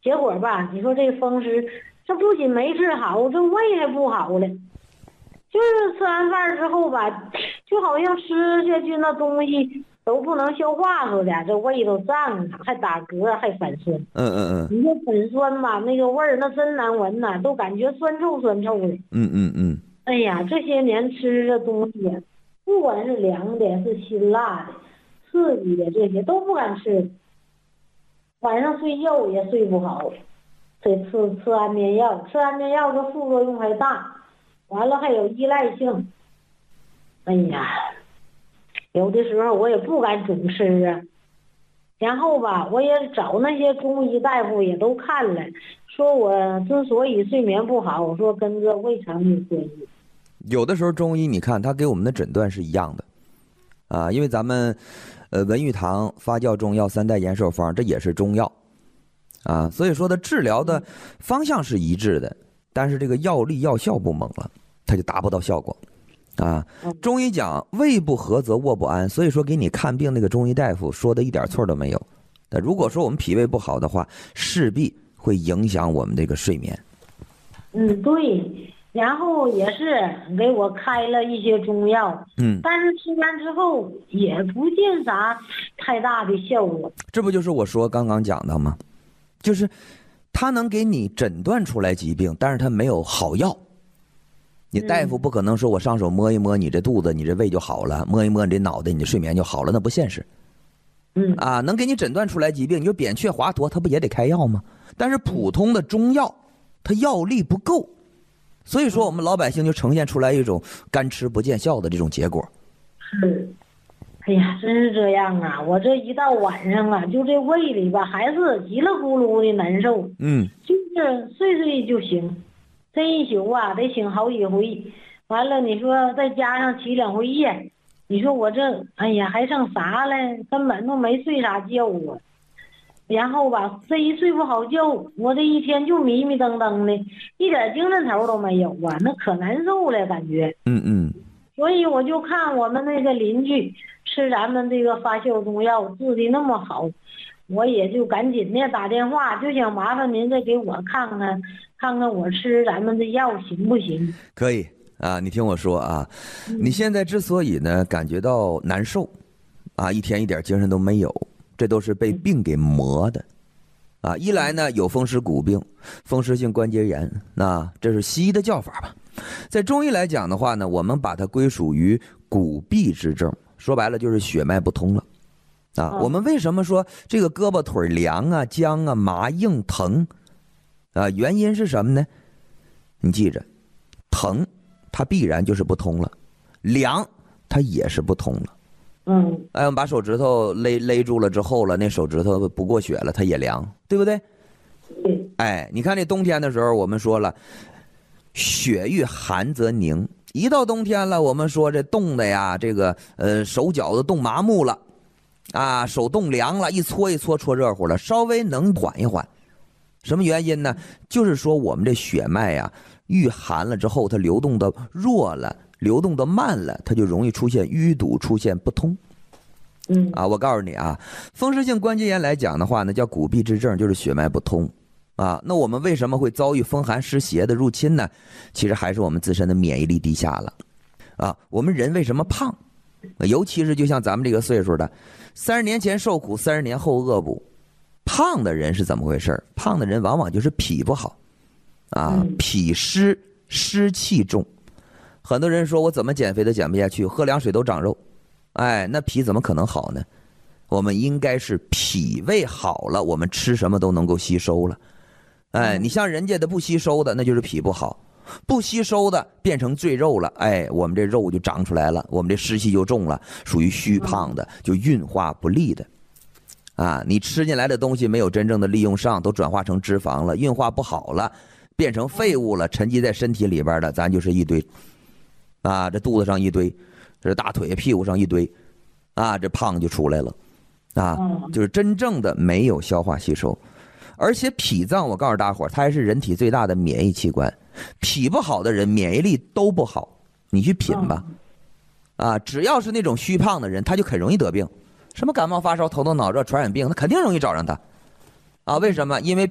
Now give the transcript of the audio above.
结果吧，你说这风湿，这不仅没治好，这胃还不好了。就是吃完饭之后吧，就好像吃下去那东西都不能消化似的，这胃都胀了，还打嗝，还反酸。你说反酸吧，那个味儿那真难闻呐，都感觉酸臭酸臭的。哎呀，这些年吃的东西，不管是凉的，是辛辣的，刺激的，这些都不敢吃。晚上睡觉也睡不好，得吃安眠药，吃安眠药这副作用还大。完了还有依赖性，哎呀，有的时候我也不敢总吃啊。然后吧，我也找那些中医大夫也都看了，说我之所以睡眠不好，我说跟这胃肠有关系。 有的时候中医你看他给我们的诊断是一样的，啊，因为咱们文玉堂发酵中药3代延寿方这也是中药，啊，所以说它治疗的方向是一致的，但是这个药力药效不猛了，它就达不到效果。啊，中医讲胃不和则卧不安，所以说给你看病那个中医大夫说的一点错都没有。那如果说我们脾胃不好的话，势必会影响我们这个睡眠。 对，然后也是给我开了一些中药，但是吃完之后也不见啥太大的效果。 这不就是我说刚刚讲的吗？就是它能给你诊断出来疾病，但是它没有好药。你大夫不可能说我上手摸一摸你这肚子，你这胃就好了，摸一摸你这脑袋，你这睡眠就好了，那不现实。能给你诊断出来疾病，你就扁鹊、华佗，他不也得开药吗？但是普通的中药，它药力不够，所以说我们老百姓就呈现出来一种干吃不见效的这种结果。 哎呀，真是这样啊！我这一到晚上啊，就这胃里吧，还是急了咕噜的难受。就是睡睡就行。这一宿啊，得醒好几回，完了你说再加上起2回夜，你说我这哎呀还剩啥了？根本都没睡啥觉啊。然后吧，这一睡不好觉，我这一天就迷迷瞪瞪的，一点精神头都没有啊，那可难受了感觉。所以我就看我们那个邻居吃咱们这个发酵中药治的那么好，我也就赶紧的打电话，就想麻烦您再给我看看我吃咱们的药行不行？ 可以啊，你听我说啊，你现在之所以呢感觉到难受，啊，一天一点精神都没有，这都是被病给磨的，啊，一来呢有风湿骨病、风湿性关节炎，那这是西医的叫法吧。在中医来讲的话呢，我们把它归属于骨痹之症，说白了就是血脉不通了。我们为什么说这个胳膊腿凉啊、僵啊、麻硬疼？原因是什么呢？你记着，疼它必然就是不通了，凉它也是不通了。我们把手指头勒住了之后了，那手指头不过血了，它也凉，对不对？你看这冬天的时候，我们说了，血遇寒则凝。一到冬天了，我们说这冻的呀，这个手脚都冻麻木了，啊，手冻凉了，一搓一搓搓热乎了，稍微能缓一缓。什么原因呢？就是说我们这血脉呀，遇寒了之后，它流动的弱了，流动的慢了，它就容易出现淤堵，出现不通。我告诉你啊，风湿性关节炎来讲的话呢，叫骨痹之症，就是血脉不通。那我们为什么会遭遇风寒湿邪的入侵呢？其实还是我们自身的免疫力低下了。我们人为什么胖？尤其是就像咱们这个岁数的，30年前受苦，30年后恶补。胖的人是怎么回事？胖的人往往就是脾不好，脾湿，湿气重。很多人说我怎么减肥都减不下去，喝凉水都长肉。那脾怎么可能好呢？我们应该是脾胃好了，我们吃什么都能够吸收了。你像人家的不吸收的，那就是脾不好，不吸收的变成赘肉了，我们这肉就长出来了，我们这湿气就重了，属于虚胖的，就运化不利的。你吃进来的东西没有真正的利用上，都转化成脂肪了，运化不好了，变成废物了，沉积在身体里边的，咱就是一堆，这肚子上一堆，这大腿屁股上一堆，这胖就出来了，就是真正的没有消化吸收。而且脾脏，我告诉大伙，它还是人体最大的免疫器官，脾不好的人免疫力都不好，你去品吧，只要是那种虚胖的人，他就很容易得病。什么感冒发烧头疼脑热传染病，他肯定容易找上他，为什么？因为